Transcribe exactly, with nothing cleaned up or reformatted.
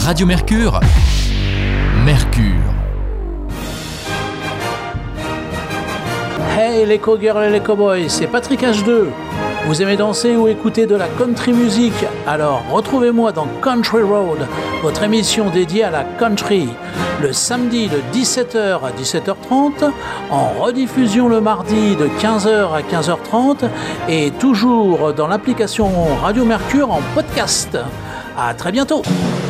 Radio Mercure, Mercure. Hey les co-girls et les co-boys, c'est Patrick H deux. Vous aimez danser ou écouter de la country music? Alors retrouvez-moi dans Country Road, votre émission dédiée à la country, le samedi de dix-sept heures à dix-sept heures trente, en rediffusion le mardi de quinze heures à quinze heures trente et toujours dans l'application Radio Mercure en podcast. À très bientôt.